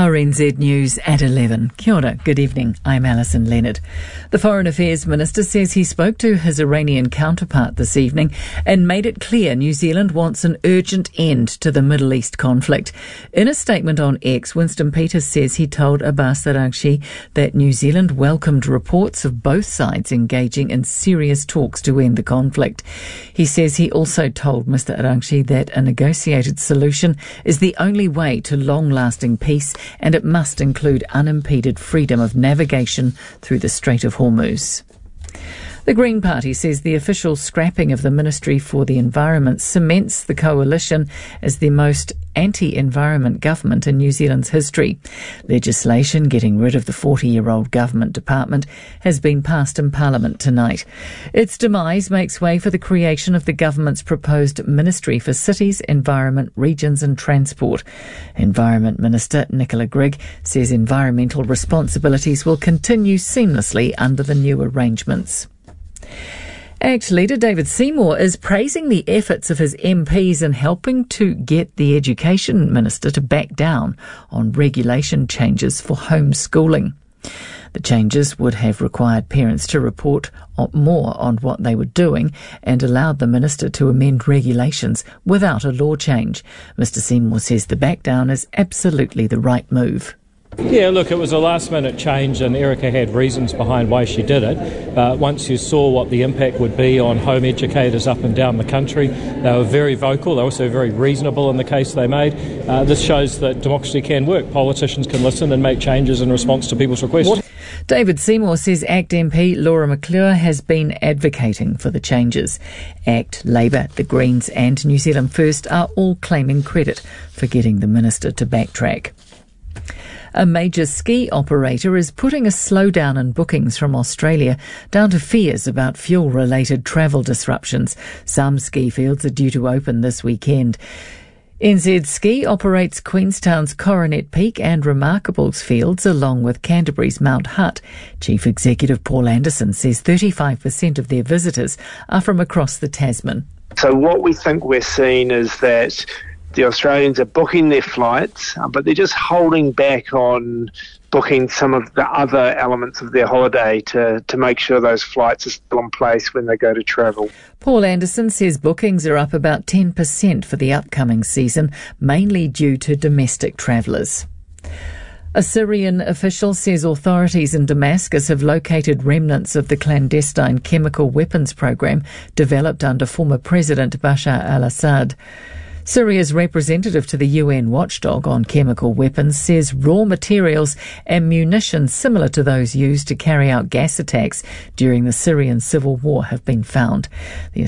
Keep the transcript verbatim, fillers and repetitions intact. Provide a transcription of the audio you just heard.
R N Z News at eleven. Kia ora, good evening. I'm Alison Leonard. The Foreign Affairs Minister says he spoke to his Iranian counterpart this evening and made it clear New Zealand wants an urgent end to the Middle East conflict. In a statement on X, Winston Peters says he told Abbas Araghchi that New Zealand welcomed reports of both sides engaging in serious talks to end the conflict. He says he also told Mister Araghchi that a negotiated solution is the only way to long-lasting peace, and it must include unimpeded freedom of navigation through the Strait of Hormuz. The Green Party says the official scrapping of the Ministry for the Environment cements the coalition as the most anti-environment government in New Zealand's history. Legislation getting rid of the forty-year-old government department has been passed in Parliament tonight. Its demise makes way for the creation of the government's proposed Ministry for Cities, Environment, Regions and Transport. Environment Minister Nicola Grigg says environmental responsibilities will continue seamlessly under the new arrangements. ACT leader David Seymour is praising the efforts of his M Ps in helping to get the Education Minister to back down on regulation changes for homeschooling. The changes would have required parents to report more on what they were doing and allowed the minister to amend regulations without a law change. Mister Seymour says the back down is absolutely the right move. Yeah, look, it was a last-minute change and Erica had reasons behind why she did it. But once you saw what the impact would be on home educators up and down the country, they were very vocal. They were also very reasonable in the case they made. Uh, this shows that democracy can work. Politicians can listen and make changes in response to people's requests. What? David Seymour says ACT M P Laura McClure has been advocating for the changes. ACT, Labour, the Greens and New Zealand First are all claiming credit for getting the minister to backtrack. A major ski operator is putting a slowdown in bookings from Australia down to fears about fuel-related travel disruptions. Some ski fields are due to open this weekend. N Z Ski operates Queenstown's Coronet Peak and Remarkables fields along with Canterbury's Mount Hutt. Chief Executive Paul Anderson says thirty-five percent of their visitors are from across the Tasman. So what we think we're seeing is that the Australians are booking their flights, but they're just holding back on booking some of the other elements of their holiday to, to make sure those flights are still in place when they go to travel. Paul Anderson says bookings are up about ten percent for the upcoming season, mainly due to domestic travellers. A Syrian official says authorities in Damascus have located remnants of the clandestine chemical weapons program developed under former President Bashar al-Assad. Syria's representative to the U N watchdog on chemical weapons says raw materials and munitions similar to those used to carry out gas attacks during the Syrian civil war have been found. The